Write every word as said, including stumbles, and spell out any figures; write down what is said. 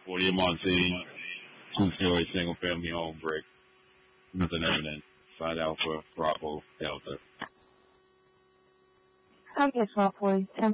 forty Monty, two-story single-family home brick. Nothing evident. Side Alpha, Bravo, Delta. I guess my boy.